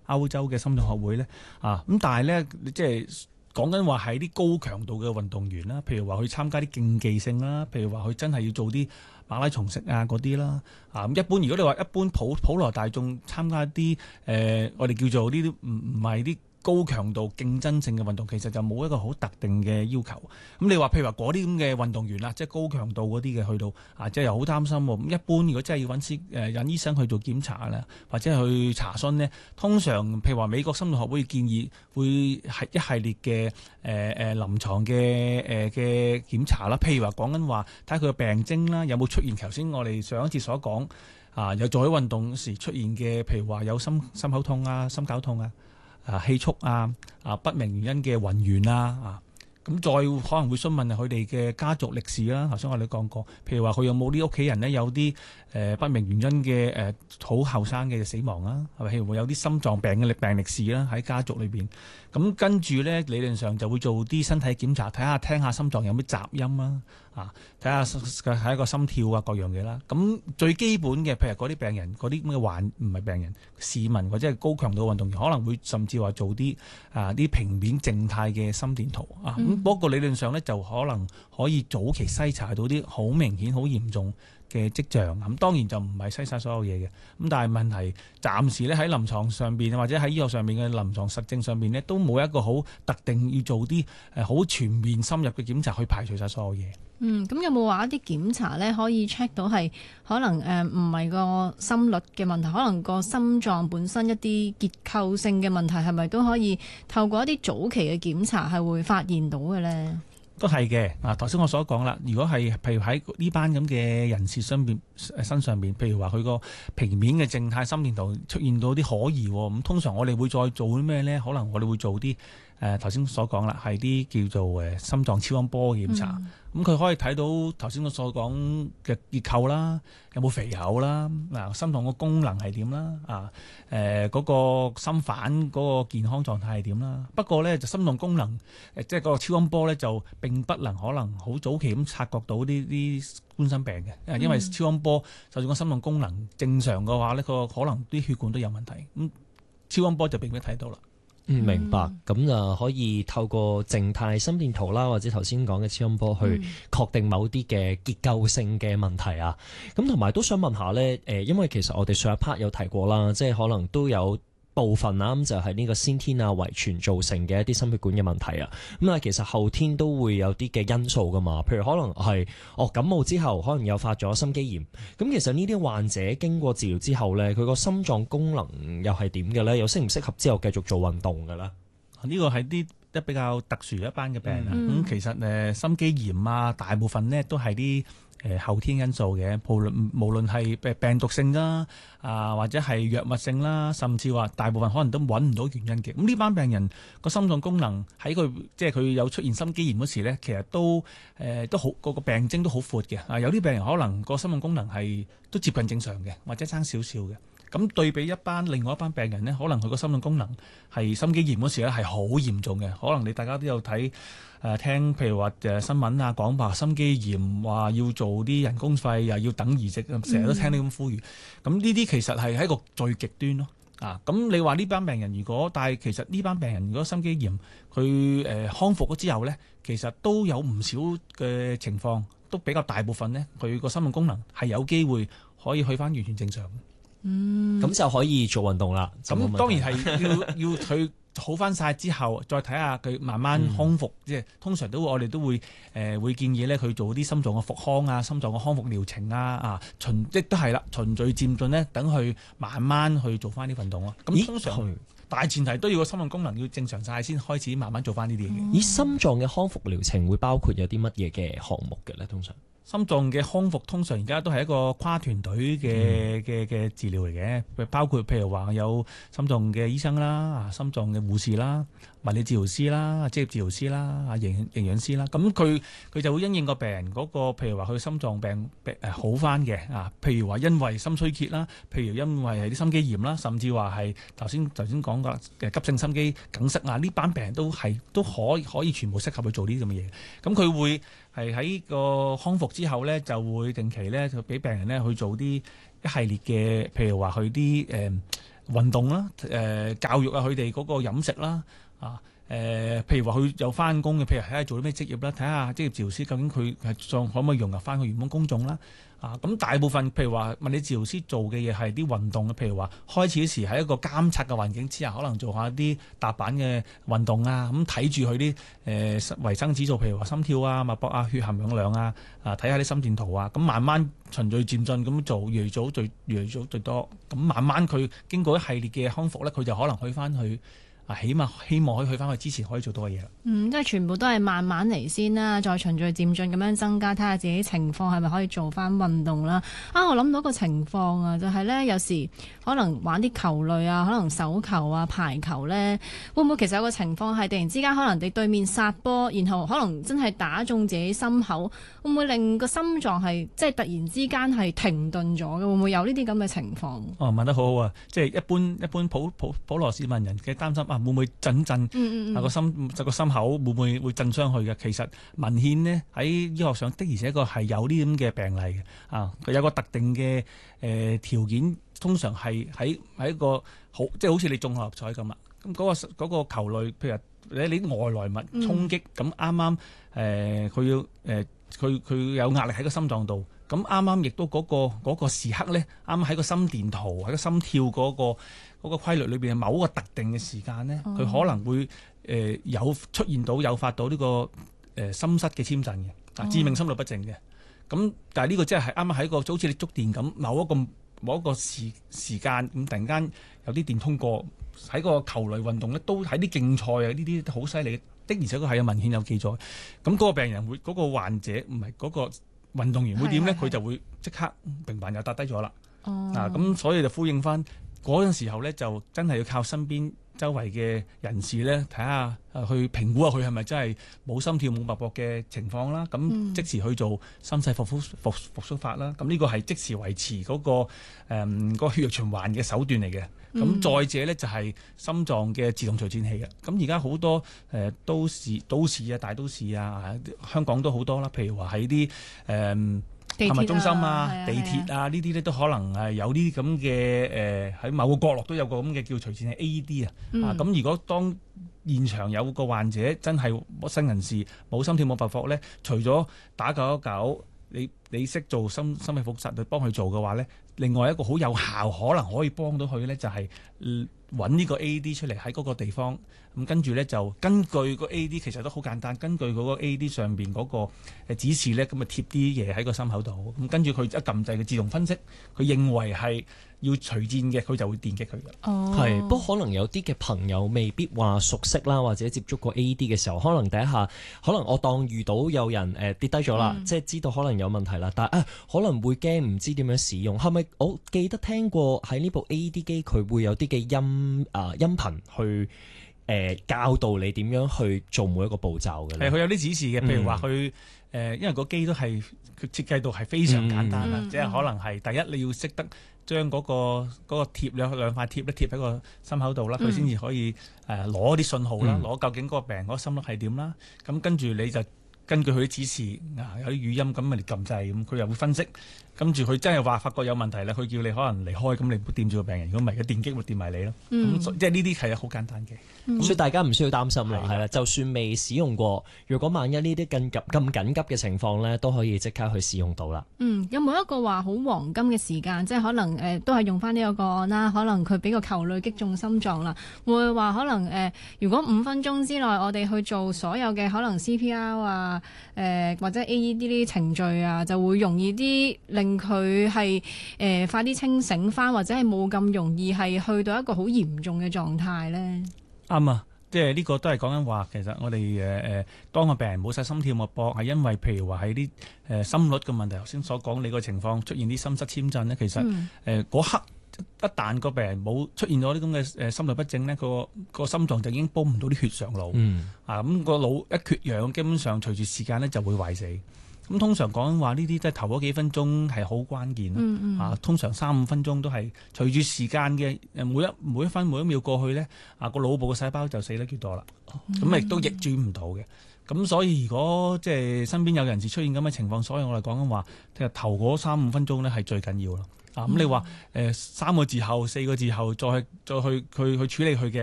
歐洲嘅心臟學會咧咁，但係咧即係講緊話係啲高強度嘅運動員啦，譬如話去參加啲競技性啦，譬如話佢真係要做啲馬拉松式嗰啲啦咁一般如果你話一般普羅大眾參加啲我哋叫做呢啲唔係啲高強度競爭性嘅運動，其實就冇一個好特定嘅要求。咁你話譬如話嗰啲咁嘅運動員啦，即係高強度嗰啲嘅去到即係又好擔心喎。咁一般如果真係要揾醫生去做檢查啦，或者去查詢呢，通常譬如話美國心臟學會建議會係一系列嘅臨床嘅檢查啦。譬如話講緊話睇下佢嘅病徵啦，有冇出現頭先我哋上一節所講有做喺運動時出現嘅，譬如話有心口痛心絞痛氣促不明原因嘅暈眩咁再可能會詢問佢哋嘅家族歷史啦。頭先我哋講過，譬如話佢有冇啲屋企人呢，有啲不明原因嘅好後生嘅死亡係咪？譬如會有啲心臟病嘅病歷史啦喺家族裏邊。咁跟住呢，理論上就會做啲身體檢查，聽下心臟有咩雜音啦睇下睇一個心跳各樣嘢啦。咁最基本嘅，譬如嗰啲病人嗰啲咁嘅唔係病人市民或者係高強度運動員，可能會甚至話做啲平面靜態嘅心電圖咁嗰個理論上咧，就可能可以早期篩查到啲好明顯、好嚴重嘅跡象。咁當然就唔係篩晒所有嘢嘅。咁但係問題暫時咧喺臨床上邊或者喺醫學上面嘅臨床實證上邊咧，都冇一個好特定要做啲好全面深入嘅檢查去排除晒所有嘢。 咁有冇話一啲檢查咧可以 check 到係可能唔係個心率嘅問題，可能個心臟本身一啲結構性嘅問題，係咪都可以透過一啲早期嘅檢查係會發現到嘅咧？ 都係嘅。頭先我所講啦，如果係譬如喺呢班咁嘅人士身上邊，譬如話佢個平面嘅靜態心電圖出現到啲可疑，咁通常我哋會再做啲咩咧？可能我哋會做啲頭先所講啦，係啲叫做心臟超音波檢查。咁佢可以睇到頭先我所講嘅結構啦，有冇肥厚啦，心臟個功能係點啦，嗰個心瓣嗰個健康狀態係點啦。不過咧，就心臟功能即係嗰個超音波咧，就並不能可能好早期咁察覺到啲冠心病嘅，因為超音波就算個心臟功能正常嘅話咧，佢可能啲血管都有問題。咁超音波就並未睇到啦。 明白。咁就可以透過靜態心電圖啦，或者頭先講嘅超音波去確定某啲嘅結構性嘅問題啊。咁同埋都想問下咧，因為其實我哋上一 part 有提過啦，即係可能都有部分咁就係呢個先天遺傳造成嘅一啲心血管嘅問題啊。咁啊，其實後天都會有啲嘅因素噶嘛，譬如可能係感冒之後可能誘發咗心肌炎。咁其實呢啲患者經過治療之後咧，佢個心臟功能又係點嘅咧？又適唔適合之後繼續做運動嘅咧？ 呢個係啲比較特殊一班嘅病人。其實心肌炎大部分呢都係啲後天因素嘅，無論係病毒性啦，或者係藥物性啦，甚至話大部分可能都揾唔到原因嘅。咁呢班病人個心臟功能喺佢即係佢有出現心肌炎嗰時咧，其實都好個病徵都好闊嘅。有啲病人可能個心臟功能係都接近正常嘅，或者差少少嘅。咁對比另外一班病人呢，可能佢個心臟功能係心肌炎嗰時咧係好嚴重嘅。可能你大家都有睇聽，譬如話新聞講話心肌炎話要做啲人工肺，又要等移植，成日都聽你咁呼籲。咁呢啲其實係一個最極端咯。咁你話呢班病人但係其實呢班病人如果心肌炎佢康復咗之後呢，其實都有唔少嘅情況，都比較大部分呢，佢個心臟功能係有機會可以去翻完全正常。 咁就可以做運動啦。 咁當然係要佢好翻晒之後，再睇下佢慢慢康復。即係通常我哋都會會建議咧，佢做啲心臟嘅復康心臟嘅康復療程亦都係啦，循序漸進咧，等佢慢慢去做翻啲運動咯。咁通常大前提都要個心臟功能要正常晒，先開始慢慢做翻呢啲嘢嘅。 以心臟嘅康復療程會包括有啲乜嘢嘅項目嘅咧？通常心臟嘅康復通常而家都係一個跨團隊嘅治療嚟嘅，包括譬如話有心臟嘅醫生啦、心臟嘅護士啦、物理治療師啦、職業治療師啦、營養師啦。咁佢就會因應個病人嗰個，譬如話佢心臟病好翻嘅譬如話因為心衰竭啦，譬如因為係啲心肌炎啦，甚至話係頭先講嘅急性心肌梗塞呢班病人都可以全部適合去做呢啲咁嘅嘢。咁佢會係喺個康復之後咧，就會定期咧就俾病人咧去做啲一系列嘅，譬如話去啲運動啦，教育啊佢哋嗰個飲食啦，譬如話佢有翻工嘅，譬如睇下做啲咩職業啦，睇下職業治療師究竟佢係可唔可以融入翻佢原本公眾啦。咁大部分譬如話物理治療師做嘅嘢係啲運動嘅，譬如話開始時喺一個監察嘅環境之下，可能做下啲踏板嘅運動啊，咁睇住佢啲維生指數，譬如話心跳啊、脈搏啊、血含氧量啊，睇下啲心電圖啊，咁慢慢循序漸進咁做，越嚟做最多，咁慢慢佢經過一系列嘅康復咧，佢就可能去翻去。起碼希望可以去翻佢之前可以做到嘅嘢。 即係全部都係慢慢嚟先啦，再循序漸進咁樣增加，睇下自己情況係咪可以做翻運動啦。我諗到個情況啊，就係呢，有時可能玩啲球類啊，可能手球啊、排球呢，會唔會其實有個情況係突然之間可能你對面殺波，然後可能真係打中自己心口，會唔會令個心臟係即係突然之間係停頓咗嘅？會唔會有呢啲咁嘅情況？ 問得好好啊！即係一般普羅市民人嘅擔心會唔會震個心口會唔會震傷佢嘅？其實文獻呢，喺醫學上的而且確係有呢咁嘅病例嘅。佢有個特定嘅條件，通常係喺一個即係好似你中六合彩咁啦。咁嗰個球類，譬如你外來物衝擊，咁啱佢有壓力喺個心臟度。咁啱啱亦都嗰個時刻咧，啱啱喺個心電圖喺個心跳嗰個規律裏邊，某一個特定嘅時間咧，佢可能會有出現到誘發到呢個心室嘅簽震嘅，致命心律不正嘅。咁但係呢個即係啱啱喺個好似你觸電咁，某一個時間咁突然間有啲電通過，喺個球類運動咧，都喺啲競賽啊呢啲好犀利的，而且確係有文獻有記載。咁嗰個病人會嗰個患者唔係嗰個運動員會點咧？佢就會即刻平板又搭低咗啦。咁所以就呼應翻嗰陣時候咧，就真係要靠身邊周圍嘅人士咧，睇下去評估下佢係咪真係冇心跳冇脈搏嘅情況啦。咁即時去做心肺復甦法啦。咁呢個係即時維持嗰個血液循環嘅手段嚟嘅。咁再者咧就係心臟嘅自動除顫器嘅。咁而家好多都市啊、大都市啊，香港都好多啦。譬如話喺啲購物中心地鐵啊，呢啲咧都可能有啲咁嘅喺某個角落都有個咁嘅叫除顫器 AED 啊。咁如果當現場有個患者真係新人士冇心跳冇脈搏咧，除咗打919，你識做心肺復甦去幫佢做嘅話咧，另外一個好有效可能可以幫到佢咧，就係揾呢個 AED 出嚟喺嗰個地方。咁跟住咧就根據個 AED 其實都好簡單，根據嗰個 AED 上邊嗰個指示咧，咁啊貼啲嘢喺個心口度。咁跟住佢一撳掣，佢自動分析，佢認為係要除顫嘅，佢就會電擊佢嘅。 係，不過可能有啲嘅朋友未必話熟悉啦，或者接觸過 AED 嘅時候，可能第一下，可能我當遇到有人跌低咗啦，即係知道可能有問題啦，但係可能會驚唔知點樣使用。係咪我記得聽過喺呢部 AED 機佢會有啲嘅音頻去教導你點樣去做每一個步驟嘅咧？ 佢有啲指示嘅，譬如話佢因為個機都係佢設計到係非常簡單啦，即係可能係第一你要識得將嗰個貼兩塊貼咧貼喺個心口度啦，佢先至可以攞啲信號啦，攞究竟嗰個病人嗰個心率係點啦。咁跟住你就根據佢啲指示有啲語音咁你撳掣，咁佢又會分析。跟住佢真係話發覺有問題啦，佢叫你可能離開，咁你唔好掂住個病人，如果唔係嘅電擊會掂埋你咯。咁即係呢啲係好簡單嘅， 所以大家唔需要擔心啦，係啦。就算未使用過，如果萬一呢啲咁緊急嘅情況咧，都可以即刻去使用到啦。 有冇一個話好黃金嘅時間，即係可能都係用翻呢個個案啦，可能佢俾個球類擊中心臟啦，會話可能如果5分鐘之內我哋去做所有嘅可能 CPR 啊，或者 AED 呢啲程序啊，就會容易啲令佢係快啲清醒翻，或者係冇咁容易係去到一個好嚴重嘅狀態咧。 啱啊，即係呢個都係講緊話，其實我哋當個病人冇晒心跳脈搏，係因為譬如話喺啲心率嘅問題，頭先所講你個情況出現啲心室簽震咧，其實嗰刻一旦個病人冇出現咗啲咁嘅心律不正咧，個心臟就已經泵唔到啲血上腦，咁個腦一缺氧，基本上隨住時間咧就會壞死。咁通常講話呢啲即係頭嗰幾分鐘係好關鍵通常3-5分鐘都係隨住時間嘅每一分每一秒過去咧，個腦部嘅細胞就死得越多啦。咁亦都逆轉唔到嘅。咁所以如果即係身邊有人士出現咁嘅情況，所以我哋講緊話，其實頭嗰3-5分鐘咧係最緊要咯。 咁你話3個字後、4個字後再去處理佢嘅。